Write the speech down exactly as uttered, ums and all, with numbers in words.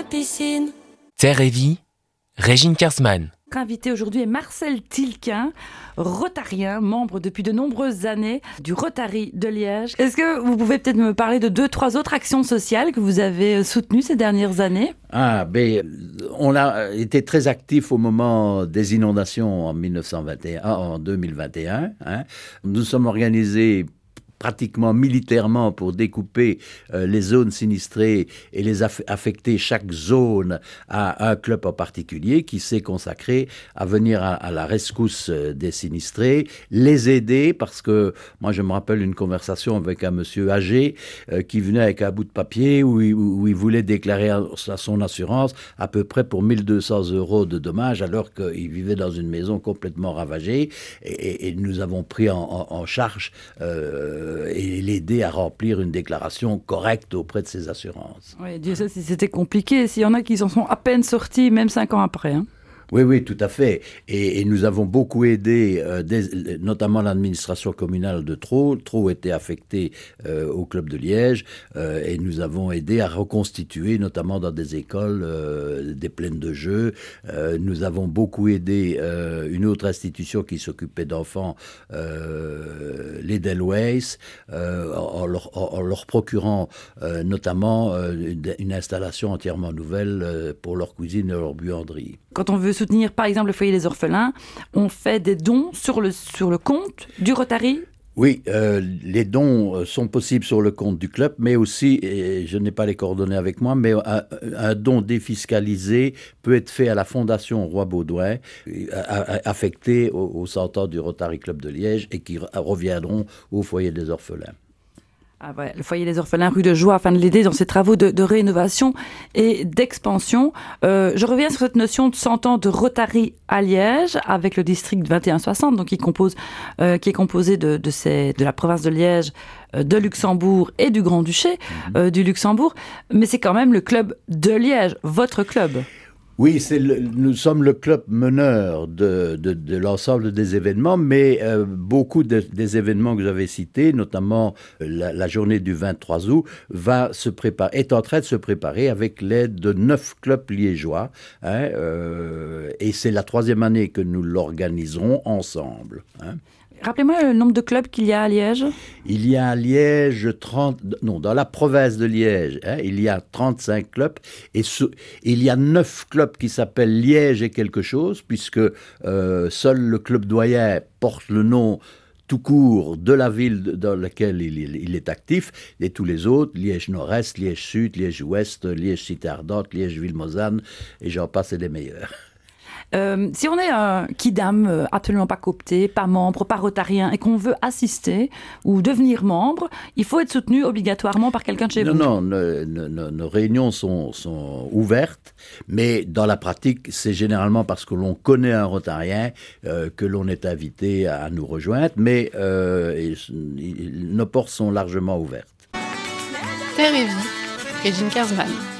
piscine. Terre et Vie, Régine Kersman. Notre invité aujourd'hui est Marcel Tilquin, rotarien, membre depuis de nombreuses années du Rotary de Liège. Est-ce que vous pouvez peut-être me parler de deux, trois autres actions sociales que vous avez soutenues ces dernières années ? Ah, ben, on a été très actifs au moment des inondations en, mille neuf cent vingt et un, en deux mille vingt et un. Hein. Nous sommes organisés pratiquement militairement pour découper euh, les zones sinistrées et les aff- affecter chaque zone à un club en particulier qui s'est consacré à venir à, à la rescousse euh, des sinistrés, les aider parce que moi je me rappelle une conversation avec un monsieur âgé euh, qui venait avec un bout de papier où il, où il voulait déclarer à, à son assurance à peu près pour mille deux cents euros de dommages alors qu'il vivait dans une maison complètement ravagée et, et, et nous avons pris en, en, en charge euh, et l'aider à remplir une déclaration correcte auprès de ses assurances. Oui, Dieu sait si c'était compliqué. S'il y en a qui s'en sont à peine sortis, même cinq ans après. Hein. Oui, oui, tout à fait. Et, et nous avons beaucoup aidé, euh, des, notamment l'administration communale de Traux. Traux était affecté euh, au club de Liège euh, et nous avons aidé à reconstituer, notamment dans des écoles, euh, des plaines de jeux. Euh, nous avons beaucoup aidé euh, une autre institution qui s'occupait d'enfants, euh, les Delways, euh, en, leur, en, en leur procurant euh, notamment euh, une, une installation entièrement nouvelle euh, pour leur cuisine et leur buanderie. Quand on veut soutenir, par exemple, le foyer des orphelins, on fait des dons sur le, sur le compte du Rotary ? Oui, euh, les dons sont possibles sur le compte du club, mais aussi, et je n'ai pas les coordonnées avec moi, mais un, un don défiscalisé peut être fait à la Fondation Roi Baudouin, affecté au, au cent ans du Rotary Club de Liège et qui reviendront au foyer des orphelins. Ah ouais, le foyer des orphelins rue de Joie afin de l'aider dans ses travaux de, de rénovation et d'expansion. Euh, je reviens sur cette notion de cent ans de Rotary à Liège avec le district vingt et un soixante, donc qui, compose, euh, qui est composé de, de, ces, de la province de Liège, euh, de Luxembourg et du Grand-Duché mmh. euh, du Luxembourg. Mais c'est quand même le club de Liège, votre club. Oui, c'est le, nous sommes le club meneur de, de, de l'ensemble des événements, mais euh, beaucoup de, des événements que j'avais cités, notamment la, la journée du vingt-trois août, va se préparer, est en train de se préparer avec l'aide de neuf clubs liégeois. Hein, euh, et c'est la troisième année que nous l'organiserons ensemble. Hein. Rappelez-moi le nombre de clubs qu'il y a à Liège. Il y a à Liège, trente, non, dans la province de Liège, hein, il y a trente-cinq clubs et ce, il y a neuf clubs qui s'appellent Liège et quelque chose, puisque euh, seul le club doyen porte le nom tout court de la ville dans laquelle il, il, il est actif, et tous les autres, Liège-Nord-Est, Liège-Sud, Liège-Ouest, Liège-Cité Ardente, Liège-Ville-Mozanne, et j'en passe et des meilleurs. Euh, si on est un kidam euh, absolument pas coopté, pas membre, pas rotarien, et qu'on veut assister ou devenir membre, il faut être soutenu obligatoirement par quelqu'un de chez non, vous. Non, non, nos, nos, nos réunions sont, sont ouvertes, mais dans la pratique, c'est généralement parce que l'on connaît un rotarien euh, que l'on est invité à nous rejoindre, mais euh, et, et, nos portes sont largement ouvertes. Terre et Vie, Régine Kersman.